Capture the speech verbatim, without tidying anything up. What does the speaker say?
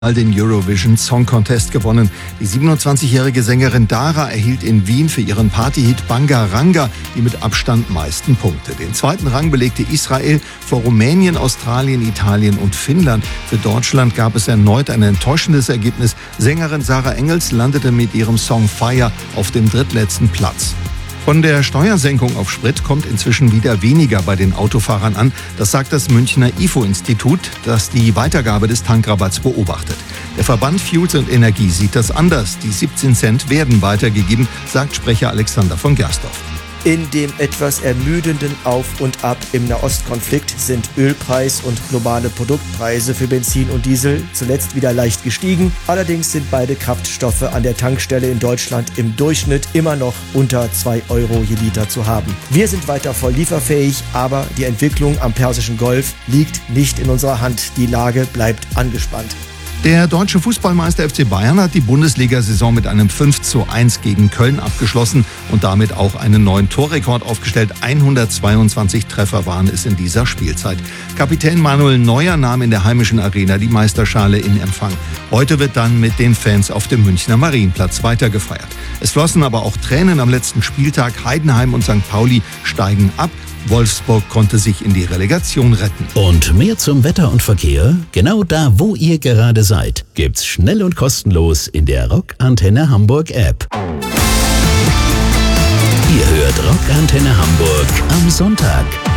den Eurovision Song Contest gewonnen. Die siebenundzwanzigjährige Sängerin Dara erhielt in Wien für ihren Partyhit Banga Ranga die mit Abstand meisten Punkte. Den zweiten Rang belegte Israel vor Rumänien, Australien, Italien und Finnland. Für Deutschland gab es erneut ein enttäuschendes Ergebnis. Sängerin Sarah Engels landete mit ihrem Song Fire auf dem drittletzten Platz. Von der Steuersenkung auf Sprit kommt inzwischen wieder weniger bei den Autofahrern an. Das sagt das Münchner I F O-Institut, das die Weitergabe des Tankrabatts beobachtet. Der Verband Fuels und Energie sieht das anders. Die siebzehn Cent werden weitergegeben, sagt Sprecher Alexander von Gersdorf. In dem etwas ermüdenden Auf und Ab im Nahostkonflikt sind Ölpreis und globale Produktpreise für Benzin und Diesel zuletzt wieder leicht gestiegen. Allerdings sind beide Kraftstoffe an der Tankstelle in Deutschland im Durchschnitt immer noch unter zwei Euro je Liter zu haben. Wir sind weiter voll lieferfähig, aber die Entwicklung am Persischen Golf liegt nicht in unserer Hand. Die Lage bleibt angespannt. Der deutsche Fußballmeister F C Bayern hat die Bundesliga-Saison mit einem fünf zu eins gegen Köln abgeschlossen und damit auch einen neuen Torrekord aufgestellt. hundertzweiundzwanzig Treffer waren es in dieser Spielzeit. Kapitän Manuel Neuer nahm in der heimischen Arena die Meisterschale in Empfang. Heute wird dann mit den Fans auf dem Münchner Marienplatz weitergefeiert. Es flossen aber auch Tränen am letzten Spieltag. Heidenheim und Sankt Pauli steigen ab. Wolfsburg konnte sich in die Relegation retten. Und mehr zum Wetter und Verkehr? Genau da, wo ihr gerade seid, gibt's schnell und kostenlos in der Rock Antenne Hamburg App. Ihr hört Rock Antenne Hamburg am Sonntag.